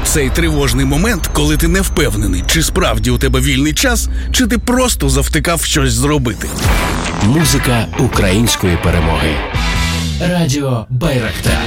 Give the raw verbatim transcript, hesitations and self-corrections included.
цей тривожний момент, коли ти не впевнений, чи справді у тебе вільний час, чи ти просто завтикав щось зробити. Музика української перемоги. Радіо Байрактар.